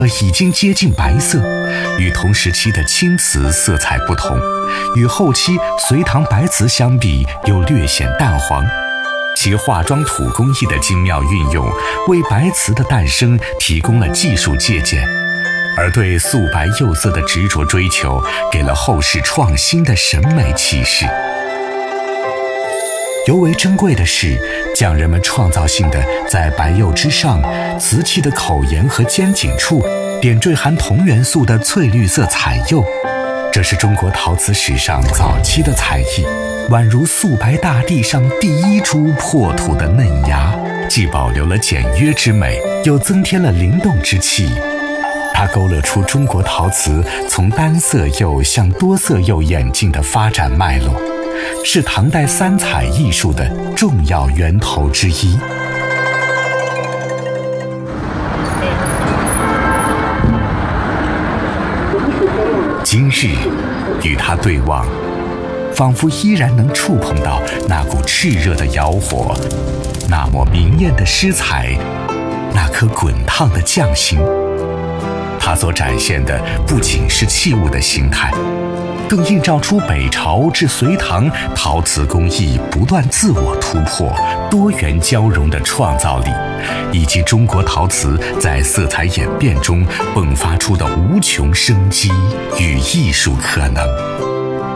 已经接近白色，与同时期的青瓷色彩不同，与后期隋唐白瓷相比又略显淡黄。其化妆土工艺的精妙运用，为白瓷的诞生提供了技术借鉴，而对素白釉色的执着追求，给了后世创新的审美启示。尤为珍贵的是，匠人们创造性地在白釉之上，瓷器的口沿和尖颈处点缀含同元素的翠绿色彩釉，这是中国陶瓷史上早期的才艺，宛如素白大地上第一株破土的嫩芽，既保留了简约之美，又增添了灵动之气。它勾勒出中国陶瓷从单色釉向多色釉演进的发展脉络，是唐代三彩艺术的重要源头之一。今日与它对望，仿佛依然能触碰到那股炽热的窑火，那抹明艳的诗彩，那颗滚烫的匠心。它所展现的不仅是器物的形态，更映照出北朝至隋唐陶瓷工艺不断自我突破、多元交融的创造力，以及中国陶瓷在色彩演变中迸发出的无穷生机与艺术可能。